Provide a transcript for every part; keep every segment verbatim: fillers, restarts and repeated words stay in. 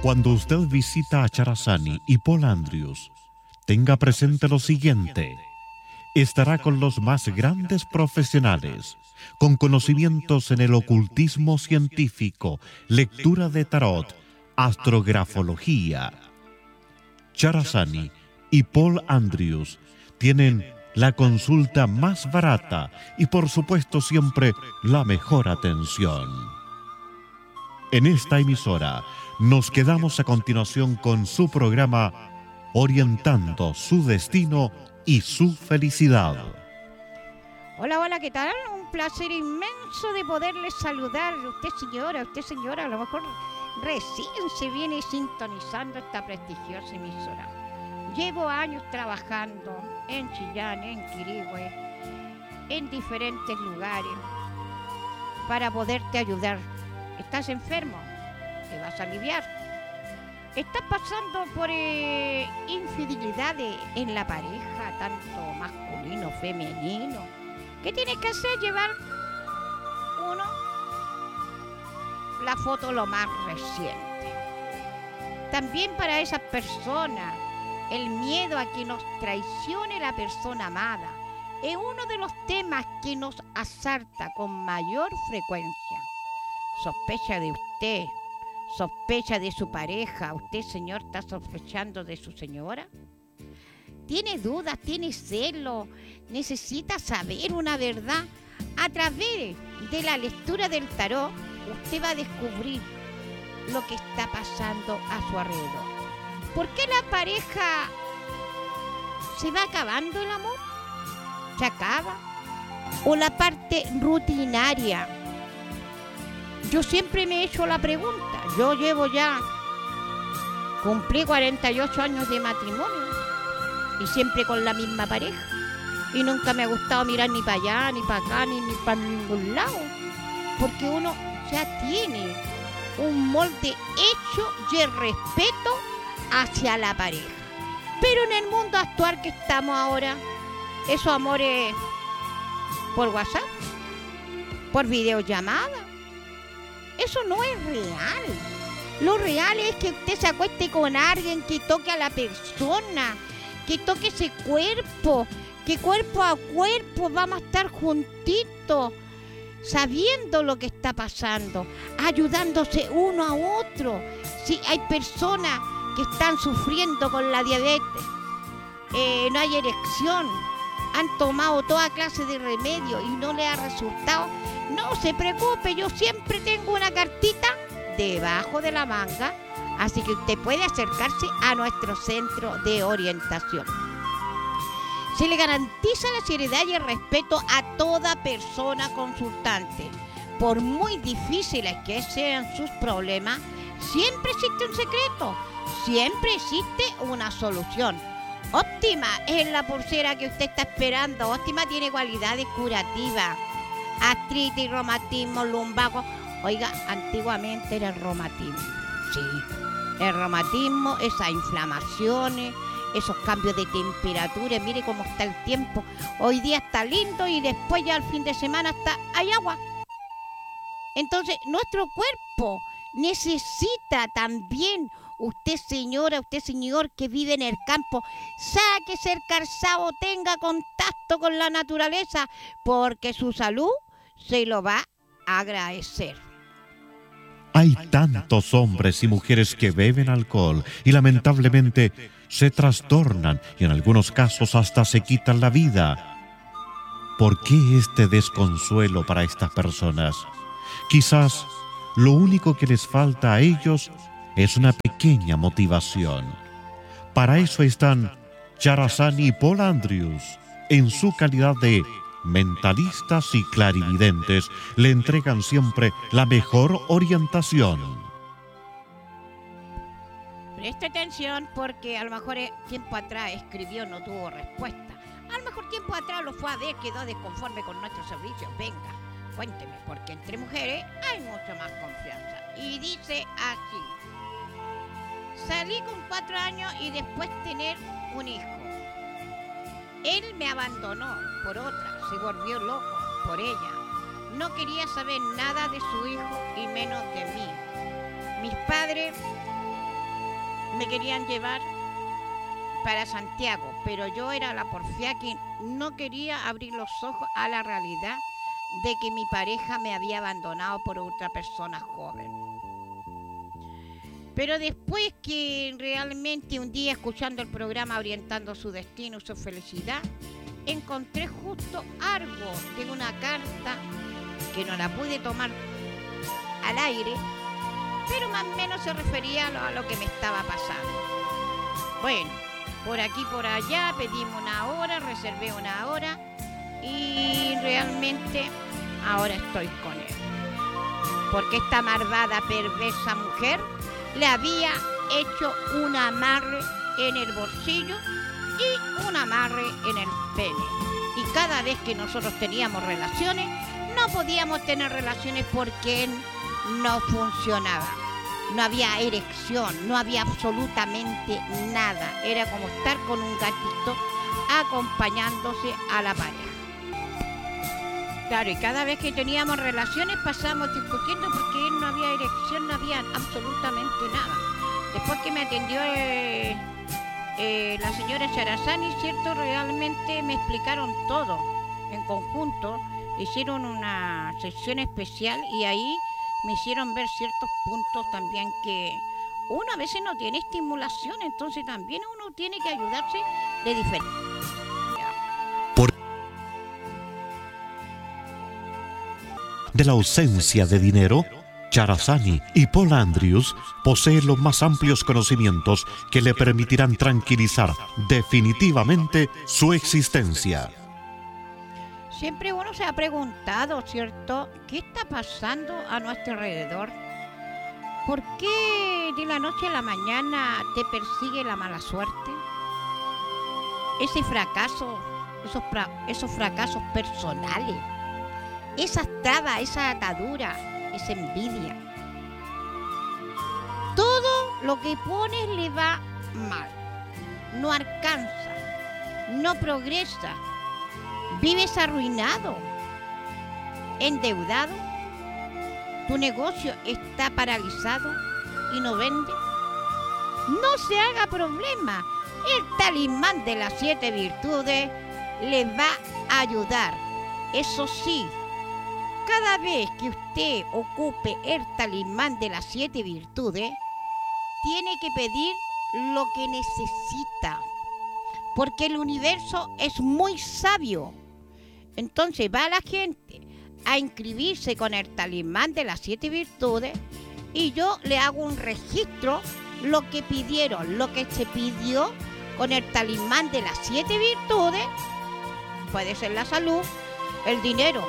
Cuando usted visita a Charazani y Paul Andrews, tenga presente lo siguiente: estará con los más grandes profesionales, con conocimientos en el ocultismo científico, lectura de tarot, astrografología. Charazani y Paul Andrews tienen la consulta más barata y, por supuesto, siempre la mejor atención. En esta emisora nos quedamos a continuación con su programa Orientando su destino y su felicidad. Hola, hola, ¿qué tal? Un placer inmenso de poderles saludar. Usted, señora, usted, señora, a lo mejor recién se viene sintonizando esta prestigiosa emisora. Llevo años trabajando en Chillán, en Quirihue, en diferentes lugares para poderte ayudar. ¿Estás enfermo? Te vas a aliviar. ¿Estás pasando por eh, infidelidades en la pareja, tanto masculino, femenino? ¿Qué tienes que hacer? Llevar uno, la foto lo más reciente. También para esas personas, el miedo a que nos traicione la persona amada es uno de los temas que nos asalta con mayor frecuencia. Sospecha de usted, sospecha de su pareja. ¿Usted, señor, está sospechando de su señora? ¿Tiene dudas? ¿Tiene celo? ¿Necesita saber una verdad? A través de la lectura del tarot, usted va a descubrir lo que está pasando a su alrededor. ¿Por qué la pareja se va acabando el amor? ¿Se acaba? ¿O la parte rutinaria? Yo siempre me he hecho la pregunta. Yo llevo ya, cumplí cuarenta y ocho años de matrimonio y siempre con la misma pareja. Y nunca me ha gustado mirar ni para allá, ni para acá, ni, ni para ningún lado. Porque uno ya tiene un molde hecho de respeto hacia la pareja. Pero en el mundo actual que estamos ahora, esos amores por WhatsApp, por videollamada, eso no es real. Lo real es que usted se acueste con alguien, que toque a la persona, que toque ese cuerpo, que cuerpo a cuerpo vamos a estar juntitos, sabiendo lo que está pasando, ayudándose uno a otro. Si hay personas que están sufriendo con la diabetes, eh, no hay erección, han tomado toda clase de remedio y no le ha resultado, no se preocupe, yo siempre tengo una cartita debajo de la manga, así que usted puede acercarse a nuestro centro de orientación. Se le garantiza la seriedad y el respeto a toda persona consultante. Por muy difíciles que sean sus problemas, siempre existe un secreto, siempre existe una solución. Óptima es la pulsera que usted está esperando. Óptima tiene cualidades curativas. Artritis, reumatismo, lumbago. Oiga, antiguamente era el reumatismo. Sí, el reumatismo, esas inflamaciones, esos cambios de temperatura. Mire cómo está el tiempo. Hoy día está lindo y después ya al fin de semana está, hay agua. Entonces, nuestro cuerpo necesita también, usted señora, usted señor que vive en el campo, sáquese el calzado, tenga contacto con la naturaleza, porque su salud se lo va a agradecer. Hay tantos hombres y mujeres que beben alcohol y lamentablemente se trastornan y en algunos casos hasta se quitan la vida. ¿Por qué este desconsuelo para estas personas? Quizás lo único que les falta a ellos es una pequeña motivación. Para eso están Charazani y Paul Andrews. En su calidad de mentalistas y clarividentes, le entregan siempre la mejor orientación. Preste atención porque a lo mejor tiempo atrás escribió, no tuvo respuesta. A lo mejor tiempo atrás lo fue a ver, quedó desconforme con nuestro servicio. Venga, cuénteme, porque entre mujeres hay mucha más confianza. Y dice así: salí con cuatro años y después tener un hijo. Él me abandonó por otra, se volvió loco por ella. No quería saber nada de su hijo y menos de mí. Mis padres me querían llevar para Santiago, pero yo era la porfía que no quería abrir los ojos a la realidad de que mi pareja me había abandonado por otra persona joven. Pero después que realmente un día, escuchando el programa Orientando su Destino y su Felicidad, encontré justo algo de una carta que no la pude tomar al aire, pero más o menos se refería a lo, a lo que me estaba pasando. Bueno, por aquí por allá pedimos una hora, reservé una hora y realmente ahora estoy con él. Porque esta malvada, perversa mujer le había hecho un amarre en el bolsillo y un amarre en el pene. Y cada vez que nosotros teníamos relaciones, no podíamos tener relaciones porque él no funcionaba. No había erección, no había absolutamente nada. Era como estar con un gatito acompañándose a la pareja. Claro, y cada vez que teníamos relaciones pasábamos discutiendo porque él no había erección, no había absolutamente nada. Después que me atendió eh, eh, la señora Charazani, cierto, realmente me explicaron todo en conjunto. Hicieron una sesión especial y ahí me hicieron ver ciertos puntos también que uno a veces no tiene estimulación, entonces también uno tiene que ayudarse de diferente. De la ausencia de dinero, Charazani y Paul Andrews poseen los más amplios conocimientos que le permitirán tranquilizar definitivamente su existencia. Siempre uno se ha preguntado, ¿cierto?, ¿qué está pasando a nuestro alrededor? ¿Por qué de la noche a la mañana te persigue la mala suerte? Ese fracaso, esos, fra- esos fracasos personales, esas trabas, esa atadura, esa envidia. Todo lo que pones le va mal. No alcanza, no progresa. Vives arruinado, endeudado. Tu negocio está paralizado y no vende. No se haga problema. El talismán de las siete virtudes le va a ayudar. Eso sí, cada vez que usted ocupe el talismán de las siete virtudes, tiene que pedir lo que necesita, porque el universo es muy sabio. Entonces va la gente a inscribirse con el talismán de las siete virtudes y yo le hago un registro, lo que pidieron, lo que se pidió con el talismán de las siete virtudes. Puede ser la salud, el dinero.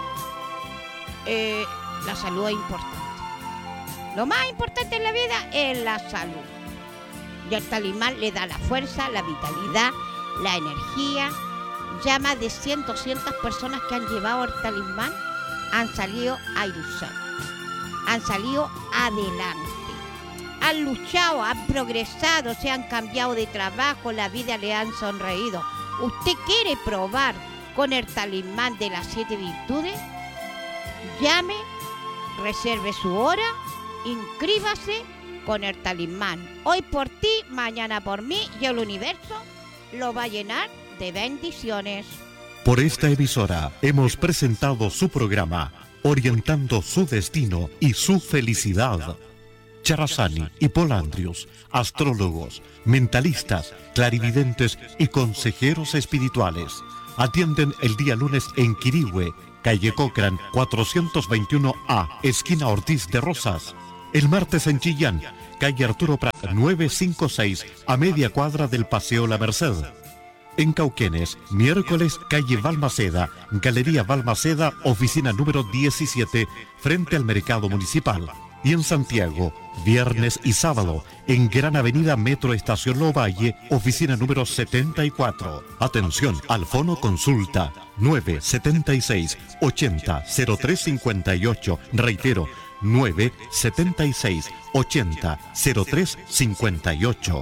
Eh, la salud es importante. Lo más importante en la vida es la salud. Y el talismán le da la fuerza, la vitalidad, la energía. Ya más de cien, doscientas personas que han llevado el talismán han salido airosadas, han salido adelante, han luchado, han progresado, se han cambiado de trabajo, la vida le han sonreído. ¿Usted quiere probar con el talismán de las siete virtudes? Llame, reserve su hora, inscríbase con el talismán. Hoy por ti, mañana por mí, y el universo lo va a llenar de bendiciones. Por esta emisora hemos presentado su programa Orientando su Destino y su Felicidad. Charazani y Paul Andrews, astrólogos, mentalistas, clarividentes y consejeros espirituales, atienden el día lunes en Quirihue, calle Cochrane cuatrocientos veintiuno A, esquina Ortiz de Rosas. El martes en Chillán, calle Arturo Prat novecientos cincuenta y seis, a media cuadra del Paseo La Merced. En Cauquenes, miércoles, calle Balmaceda, Galería Balmaceda, oficina número diecisiete, frente al Mercado Municipal. Y en Santiago, viernes y sábado, en Gran Avenida Metro Estación Lovalle, oficina número setenta y cuatro. Atención, al fono consulta nueve siete seis, ochenta, cero tres cincuenta y ocho. Reitero, nueve siete seis, ochenta, cero tres cincuenta y ocho.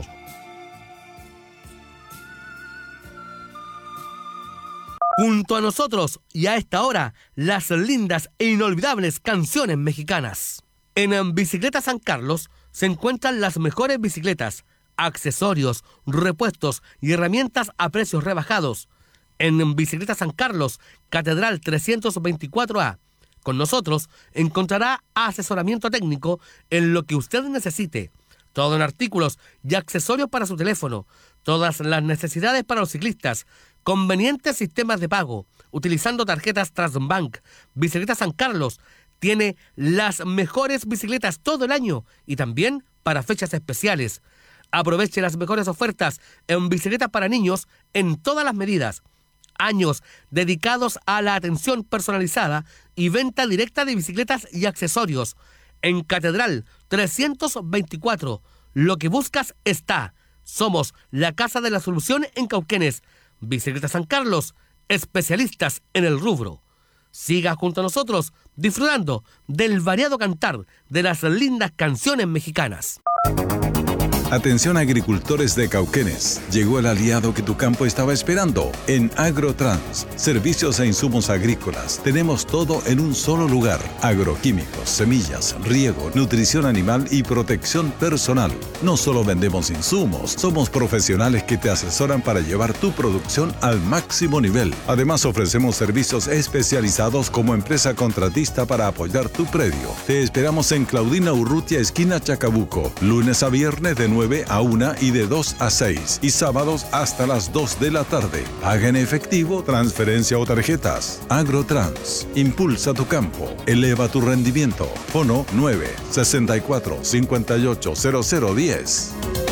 Junto a nosotros y a esta hora, las lindas e inolvidables canciones mexicanas. En Bicicleta San Carlos se encuentran las mejores bicicletas, accesorios, repuestos y herramientas a precios rebajados. En Bicicleta San Carlos, Catedral trescientos veinticuatro A. Con nosotros encontrará asesoramiento técnico en lo que usted necesite. Todo en artículos y accesorios para su teléfono. Todas las necesidades para los ciclistas. Convenientes sistemas de pago, utilizando tarjetas Transbank. Bicicleta San Carlos tiene las mejores bicicletas todo el año y también para fechas especiales. Aproveche las mejores ofertas en bicicletas para niños en todas las medidas. Años dedicados a la atención personalizada y venta directa de bicicletas y accesorios. En Catedral trescientos veinticuatro, lo que buscas está. Somos la Casa de la Solución en Cauquenes. Bicicleta San Carlos, especialistas en el rubro. Siga junto a nosotros disfrutando del variado cantar de las lindas canciones mexicanas. Atención agricultores de Cauquenes, llegó el aliado que tu campo estaba esperando. En Agrotrans, servicios e insumos agrícolas, tenemos todo en un solo lugar. Agroquímicos, semillas, riego, nutrición animal y protección personal. No solo vendemos insumos, somos profesionales que te asesoran para llevar tu producción al máximo nivel. Además ofrecemos servicios especializados como empresa contratista para apoyar tu predio. Te esperamos en Claudina Urrutia, esquina Chacabuco, lunes a viernes de nueve a una y de dos a seis, y sábados hasta las dos de la tarde. Paga en efectivo, transferencia o tarjetas. Agrotrans, impulsa tu campo, eleva tu rendimiento. Fono nueve sesenta y cuatro cincuenta y ocho cero cero diez.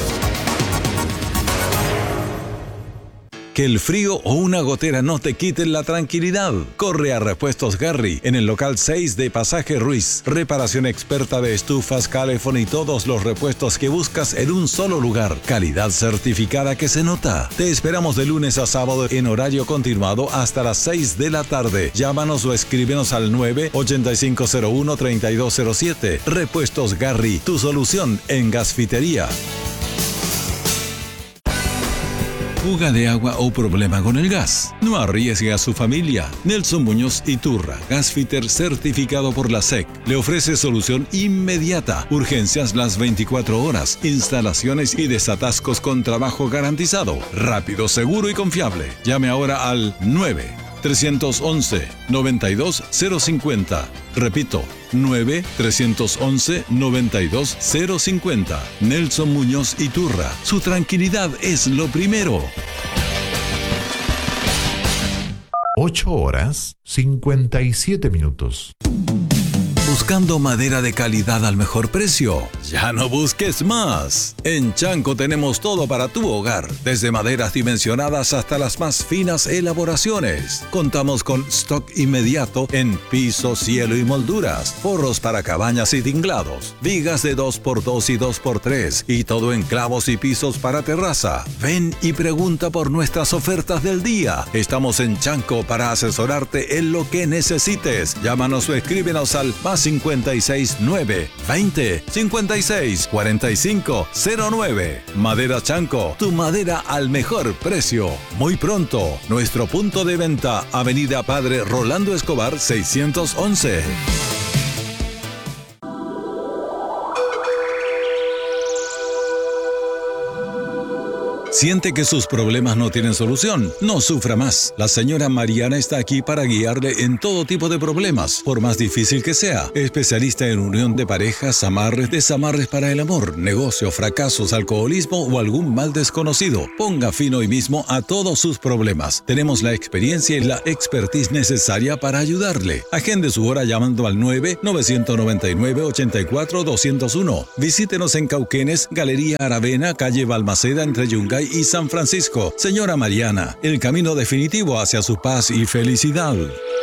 Que el frío o una gotera no te quiten la tranquilidad. Corre a Repuestos Garry en el local seis de Pasaje Ruiz. Reparación experta de estufas, calefón y todos los repuestos que buscas en un solo lugar. Calidad certificada que se nota. Te esperamos de lunes a sábado en horario continuado hasta las seis de la tarde. Llámanos o escríbenos al nueve ochenta y cinco cero uno treinta y dos cero siete. Repuestos Garry, tu solución en gasfitería. Fuga de agua o problema con el gas. No arriesgue a su familia. Nelson Muñoz Iturra, gasfitter certificado por la S E C, le ofrece solución inmediata, urgencias las veinticuatro horas, instalaciones y desatascos con trabajo garantizado, rápido, seguro y confiable. Llame ahora al nueve tres once noventa y dos cero cincuenta. Repito, nueve tres once noventa y dos cero cincuenta. Nelson Muñoz Iturra. Su tranquilidad es lo primero. ocho horas cincuenta y siete minutos. Buscando madera de calidad al mejor precio. Ya no busques más. En Chanco tenemos todo para tu hogar, desde maderas dimensionadas hasta las más finas elaboraciones. Contamos con stock inmediato en piso, cielo y molduras, forros para cabañas y tinglados, vigas de dos por dos y dos por tres y todo en clavos y pisos para terraza. Ven y pregunta por nuestras ofertas del día. Estamos en Chanco para asesorarte en lo que necesites. Llámanos o escríbenos al más cincuenta y seis nueve veinte cincuenta y seis cuarenta y cinco cero nueve. Madera Chanco, tu madera al mejor precio. Muy pronto, nuestro punto de venta, Avenida Padre Rolando Escobar seiscientos once. ¿Siente que sus problemas no tienen solución? No sufra más. La señora Mariana está aquí para guiarle en todo tipo de problemas, por más difícil que sea. Especialista en unión de parejas, amarres, desamarres para el amor, negocio, fracasos, alcoholismo o algún mal desconocido. Ponga fin hoy mismo a todos sus problemas. Tenemos la experiencia y la expertise necesaria para ayudarle. Agende su hora llamando al nueve nueve nueve nueve ocho cuatro dos cero uno. Visítenos en Cauquenes, Galería Aravena, calle Balmaceda, entre Yungay y San Francisco. Señora Mariana, el camino definitivo hacia su paz y felicidad.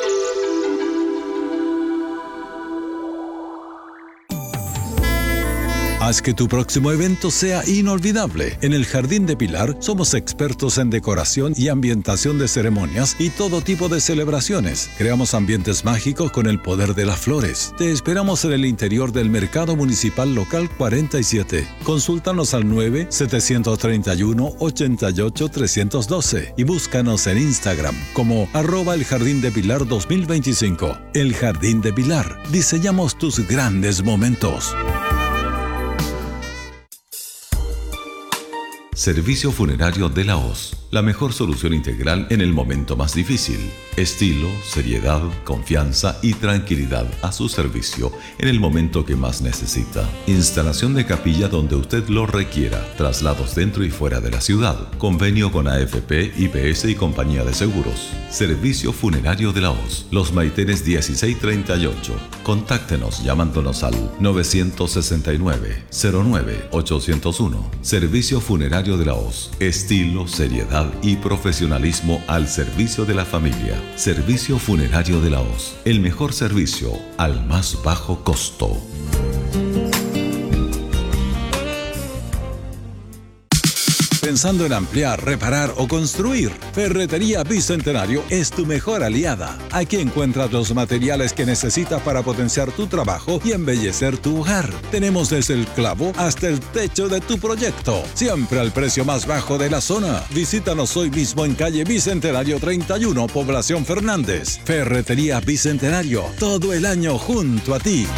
Haz que tu próximo evento sea inolvidable. En el Jardín de Pilar somos expertos en decoración y ambientación de ceremonias y todo tipo de celebraciones. Creamos ambientes mágicos con el poder de las flores. Te esperamos en el interior del Mercado Municipal Local cuarenta y siete. Consúltanos al nueve siete tres uno ocho ocho tres uno dos y búscanos en Instagram como arroba el Jardín de Pilar dos mil veinticinco. El Jardín de Pilar. Diseñamos tus grandes momentos. Servicio Funerario de la Hoz. La mejor solución integral en el momento más difícil. Estilo, seriedad, confianza y tranquilidad a su servicio en el momento que más necesita. Instalación de capilla donde usted lo requiera. Traslados dentro y fuera de la ciudad. Convenio con A F P, I P S y compañía de seguros. Servicio Funerario de la Hoz. Los Maitenes dieciséis treinta y ocho. Contáctenos llamándonos al nueve seis nueve, cero nueve, ocho cero uno. Servicio Funerario de la Hoz. Estilo, seriedad y profesionalismo al servicio de la familia. Servicio Funerario de la Hoz. El mejor servicio al más bajo costo. Pensando en ampliar, reparar o construir, Ferretería Bicentenario es tu mejor aliada. Aquí encuentras los materiales que necesitas para potenciar tu trabajo y embellecer tu hogar. Tenemos desde el clavo hasta el techo de tu proyecto, siempre al precio más bajo de la zona. Visítanos hoy mismo en calle Bicentenario treinta y uno, Población Fernández. Ferretería Bicentenario, todo el año junto a ti.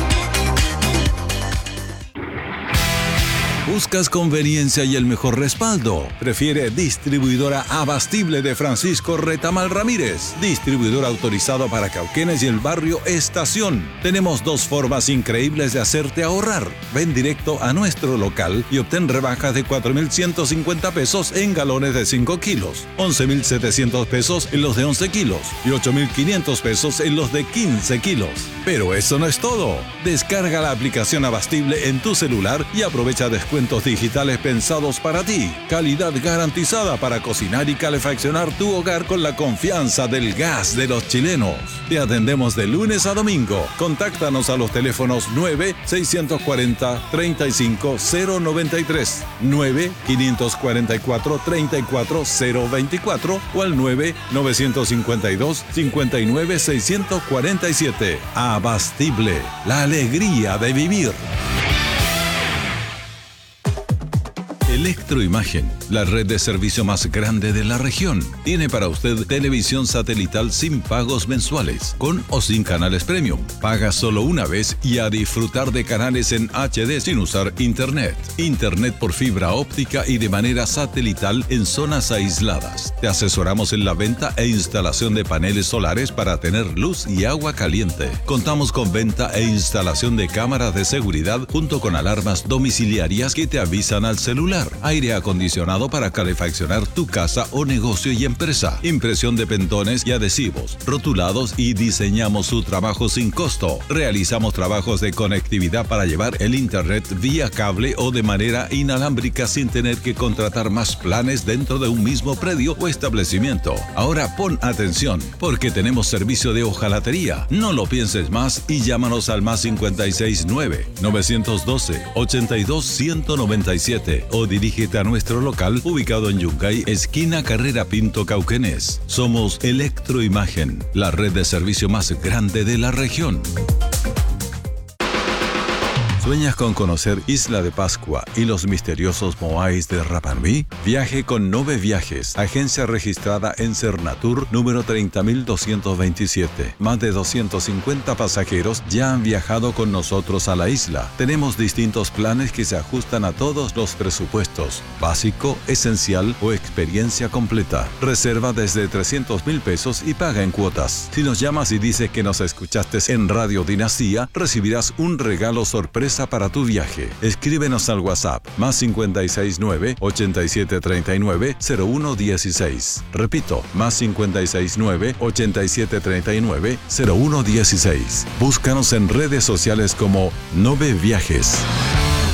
¿Buscas conveniencia y el mejor respaldo? Prefiere Distribuidora Abastible de Francisco Retamal Ramírez. Distribuidor autorizado para Cauquenes y el barrio Estación. Tenemos dos formas increíbles de hacerte ahorrar. Ven directo a nuestro local y obtén rebajas de cuatro mil ciento cincuenta pesos en galones de cinco kilos, once mil setecientos pesos en los de once kilos y ocho mil quinientos pesos en los de quince kilos. Pero eso no es todo. Descarga la aplicación Abastible en tu celular y aprovecha descuentos digitales pensados para ti. Calidad garantizada para cocinar y calefaccionar tu hogar con la confianza del gas de los chilenos. Te atendemos de lunes a domingo. Contáctanos a los teléfonos nueve seis cuatro cero, tres cinco cero nueve tres, nueve cinco cuatro cuatro, tres cuatro cero dos cuatro o al nueve nueve cinco dos, cinco nueve seis cuatro siete. Abastible, la alegría de vivir. Electroimagen, la red de servicio más grande de la región. Tiene para usted televisión satelital sin pagos mensuales, con o sin canales premium. Paga solo una vez y a disfrutar de canales en H D sin usar internet. Internet por fibra óptica y de manera satelital en zonas aisladas. Te asesoramos en la venta e instalación de paneles solares para tener luz y agua caliente. Contamos con venta e instalación de cámaras de seguridad junto con alarmas domiciliarias que te avisan al celular. Aire acondicionado para calefaccionar tu casa o negocio y empresa. Impresión de pentones y adhesivos, rotulados y diseñamos su trabajo sin costo. Realizamos trabajos de conectividad para llevar el internet vía cable o de manera inalámbrica sin tener que contratar más planes dentro de un mismo predio o establecimiento. Ahora pon atención, porque tenemos servicio de hojalatería. No lo pienses más y llámanos al más cinco seis nueve, nueve uno dos, ocho dos uno cero nueve siete o dirígete a nuestro local ubicado en Yungay, esquina Carrera Pinto, Cauquenes. Somos Electroimagen, la red de servicio más grande de la región. ¿Sueñas con conocer Isla de Pascua y los misteriosos moais de Rapa Nui? Viaje con Nove Viajes, agencia registrada en Cernatur número treinta mil doscientos veintisiete. Más de doscientos cincuenta pasajeros ya han viajado con nosotros a la isla. Tenemos distintos planes que se ajustan a todos los presupuestos, básico, esencial o experiencia completa. Reserva desde trescientos mil pesos y paga en cuotas. Si nos llamas y dices que nos escuchaste en Radio Dinastía, recibirás un regalo sorpresa para tu viaje. Escríbenos al WhatsApp más cinco seis nueve, ocho siete tres nueve, cero uno uno seis. Repito, más cinco seis nueve, ocho siete tres nueve, cero uno uno seis. Búscanos en redes sociales como Nove Viajes.